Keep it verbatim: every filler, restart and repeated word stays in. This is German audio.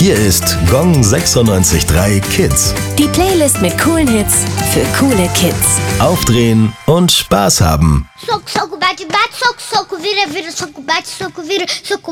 Hier ist Gong sechsundneunzig Komma drei Kids. Die Playlist mit coolen Hits für coole Kids. Aufdrehen und Spaß haben. Soco, soco, bate, bate, soco, soco, vira, vira, soco, bate, soco, vira, soco,